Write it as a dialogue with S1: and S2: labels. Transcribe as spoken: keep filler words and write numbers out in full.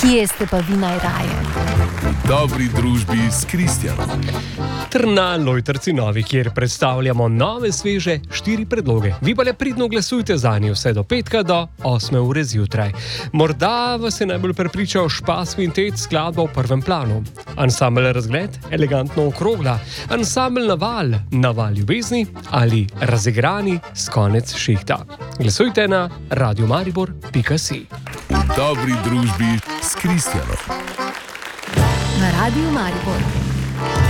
S1: Kje ste pa vi najraje?
S2: V dobri družbi s Kristjanom.
S3: Ter na Lojtrci Novi, kjer predstavljamo nove, sveže štiri predloge. Vi pa le pridno glasujte za nje vse do petka do osme ure zjutraj. Morda vas je najbolj prepričal Špas Vintet skladba v prvem planu. Ansambel Razgled, elegantno okrogla. Ansambel Naval, Naval ljubezni ali Razigrani s konec šihta. Glasujte na radiomaribor pika si.
S2: V dobri družbi s Kristjanom.
S1: Na Radiu Maribor.